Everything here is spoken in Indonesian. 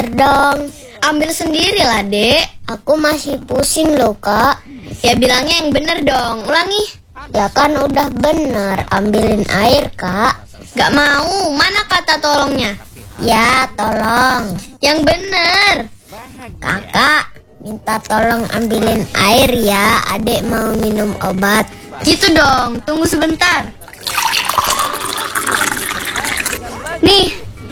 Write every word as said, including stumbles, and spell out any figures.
dong. Ambil sendirilah, Dek. Aku masih pusing loh, Kak. Ya bilangnya yang bener dong. Ulangi. Ya kan udah bener. Ambilin air, Kak. Gak mau. Mana kata tolongnya? Ya, tolong. Yang bener. Kakak, minta tolong ambilin air ya. Adek mau minum obat. Gitu dong. Tunggu sebentar. Nih,